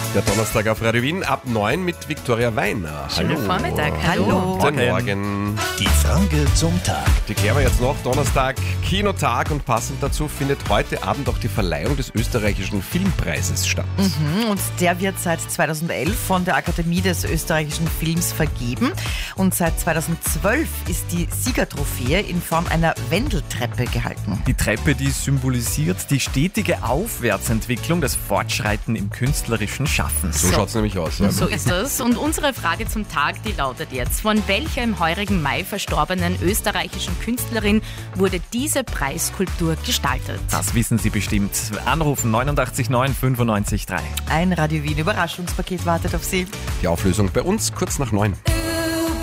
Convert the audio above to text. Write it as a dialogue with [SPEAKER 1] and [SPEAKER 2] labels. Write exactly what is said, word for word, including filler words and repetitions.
[SPEAKER 1] Der Donnerstag auf Radio Wien ab neun mit Viktoria Weiner.
[SPEAKER 2] Schönen
[SPEAKER 1] Hallo.
[SPEAKER 2] Vormittag. Hallo.
[SPEAKER 1] Guten Morgen.
[SPEAKER 3] Die Frage zum Tag.
[SPEAKER 1] Die klären wir jetzt noch. Donnerstag, Kinotag, und passend dazu findet heute Abend auch die Verleihung des österreichischen Filmpreises statt.
[SPEAKER 4] Mhm, und der wird seit zweitausendelf von der Akademie des österreichischen Films vergeben. Und seit zweitausendzwölf ist die Siegertrophäe in Form einer Wendeltreppe gehalten.
[SPEAKER 5] Die Treppe, die symbolisiert die stetige Aufwärtsentwicklung, das Fortschreiten im künstlerischen Schaffen.
[SPEAKER 1] So, so schaut es nämlich aus. Ja.
[SPEAKER 2] So ist das. Und unsere Frage zum Tag, die lautet jetzt: Von welcher im heurigen Mai verstorbenen österreichischen Künstlerin wurde diese Preisskulptur gestaltet?
[SPEAKER 5] Das wissen Sie bestimmt. Anrufen neunundachtzig neun fünfundneunzig drei.
[SPEAKER 4] Ein Radio Wien Überraschungspaket wartet auf Sie.
[SPEAKER 1] Die Auflösung bei uns kurz nach neun.